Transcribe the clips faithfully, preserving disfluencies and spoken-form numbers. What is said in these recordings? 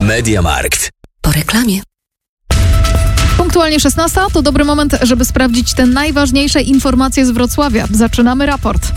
MediaMarkt. Po reklamie. Punktualnie szesnasta to dobry moment, żeby sprawdzić te najważniejsze informacje z Wrocławia. Zaczynamy raport.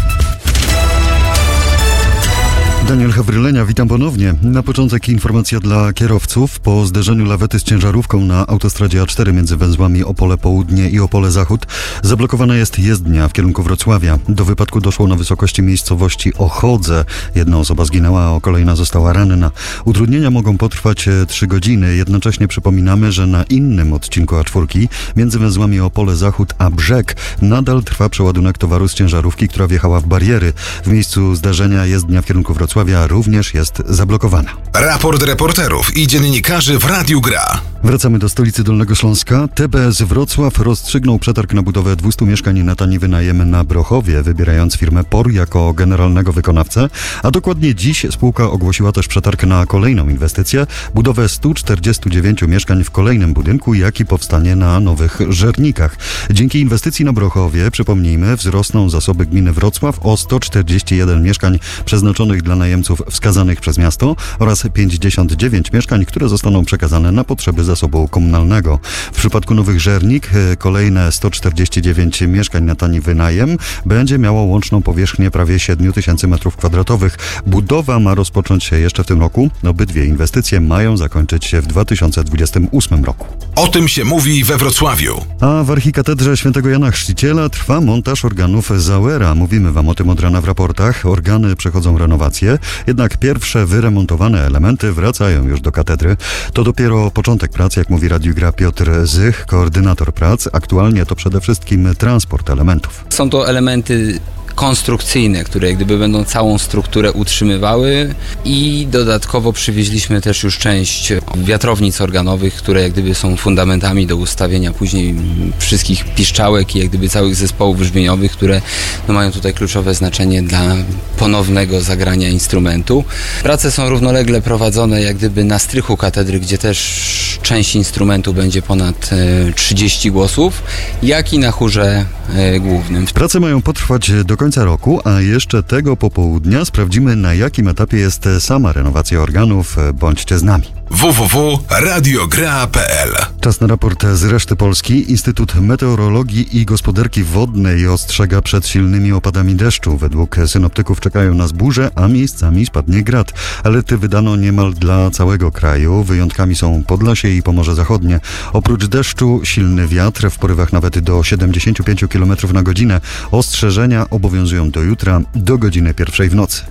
Daniel Hawrylenia, witam ponownie. Na początek informacja dla kierowców. Po zderzeniu lawety z ciężarówką na autostradzie A cztery między węzłami Opole Południe i Opole Zachód zablokowana jest jezdnia w kierunku Wrocławia. Do wypadku doszło na wysokości miejscowości Ochodze. Jedna osoba zginęła, a kolejna została ranna. Utrudnienia mogą potrwać trzy godziny. Jednocześnie przypominamy, że na innym odcinku A cztery między węzłami Opole Zachód a Brzeg nadal trwa przeładunek towaru z ciężarówki, która wjechała w bariery. W miejscu zdarzenia jezdnia w kierunku Wrocławia również jest zablokowana. Raport reporterów i dziennikarzy w Radiu Gra. Wracamy do stolicy Dolnego Śląska. T B S Wrocław rozstrzygnął przetarg na budowę dwustu mieszkań na tani wynajem na Brochowie, wybierając firmę P O R jako generalnego wykonawcę, a dokładnie dziś spółka ogłosiła też przetarg na kolejną inwestycję, budowę stu czterdziestu dziewięciu mieszkań w kolejnym budynku, jaki powstanie na Nowych Żernikach. Dzięki inwestycji na Brochowie, przypomnijmy, wzrosną zasoby gminy Wrocław o sto czterdzieści jeden mieszkań przeznaczonych dla najemców wskazanych przez miasto oraz pięćdziesiąt dziewięć mieszkań, które zostaną przekazane na potrzeby zasobu komunalnego. W przypadku Nowych Żernik kolejne sto czterdzieści dziewięć mieszkań na tani wynajem będzie miało łączną powierzchnię prawie siedmiu tysięcy metrów kwadratowych. Budowa ma rozpocząć się jeszcze w tym roku. Obydwie inwestycje mają zakończyć się w dwa tysiące dwudziestym ósmym roku. O tym się mówi we Wrocławiu. A w archikatedrze Świętego Jana Chrzciciela trwa montaż organów Zauera. Mówimy wam o tym od rana w raportach. Organy przechodzą renowację, jednak pierwsze wyremontowane elementy wracają już do katedry. To dopiero początek prac, jak mówi Radiu Gra Piotr Zych, koordynator prac. Aktualnie to przede wszystkim transport elementów. Są to elementy konstrukcyjne, które jak gdyby będą całą strukturę utrzymywały i dodatkowo przywieźliśmy też już część wiatrownic organowych, które jak gdyby są fundamentami do ustawienia później wszystkich piszczałek i jak gdyby całych zespołów brzmieniowych, które no, mają tutaj kluczowe znaczenie dla ponownego zagrania instrumentu. Prace są równolegle prowadzone jak gdyby na strychu katedry, gdzie też część instrumentu będzie ponad e, trzydzieści głosów, jak i na chórze e, głównym. Prace mają potrwać do końca roku, a jeszcze tego popołudnia sprawdzimy, na jakim etapie jest sama renowacja organów. Bądźcie z nami. w w w kropka radiogra kropka p l. Czas na raport z reszty Polski. Instytut Meteorologii i Gospodarki Wodnej ostrzega przed silnymi opadami deszczu. Według synoptyków czekają nas burze, a miejscami spadnie grad. Alerty wydano niemal dla całego kraju. Wyjątkami są Podlasie i Pomorze Zachodnie. Oprócz deszczu silny wiatr w porywach nawet do siedemdziesięciu pięciu kilometrów na godzinę. Ostrzeżenia obowiązują do jutra, do godziny pierwszej w nocy.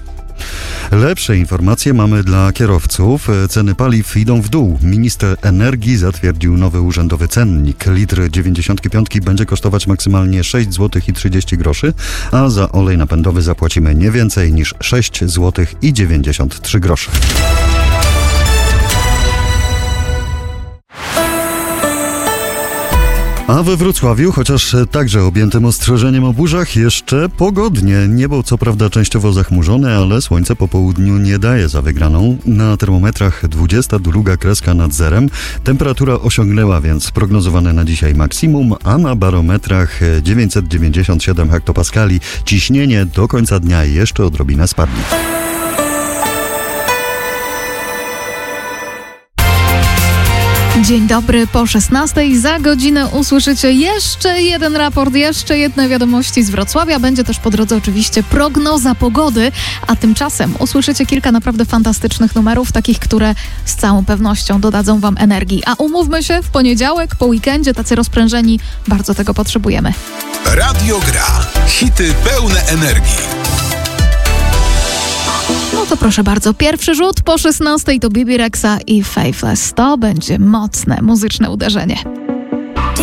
Lepsze informacje mamy dla kierowców. Ceny paliw idą w dół. Minister energii zatwierdził nowy urzędowy cennik. Litr dziewięćdziesiątki piątki będzie kosztować maksymalnie sześć złotych i trzydzieści groszy, a za olej napędowy zapłacimy nie więcej niż sześć złotych i dziewięćdziesiąt trzy grosze. A we Wrocławiu, chociaż także objętym ostrzeżeniem o burzach, jeszcze pogodnie. Niebo co prawda częściowo zachmurzone, ale słońce po południu nie daje za wygraną. Na termometrach dwudziesta druga kreska nad zerem. Temperatura osiągnęła więc prognozowane na dzisiaj maksimum, a na barometrach dziewięćset dziewięćdziesiąt siedem hektopaskali. Ciśnienie do końca dnia jeszcze odrobinę spadnie. Dzień dobry, po szesnastej za godzinę usłyszycie jeszcze jeden raport, jeszcze jedne wiadomości z Wrocławia. Będzie też po drodze oczywiście prognoza pogody, a tymczasem usłyszycie kilka naprawdę fantastycznych numerów, takich, które z całą pewnością dodadzą wam energii. A umówmy się, w poniedziałek, po weekendzie, tacy rozprężeni, bardzo tego potrzebujemy. Radio Gra. Hity pełne energii. No to proszę bardzo, pierwszy rzut po szesnastej to Bibi Rexa i Faithless. To będzie mocne muzyczne uderzenie.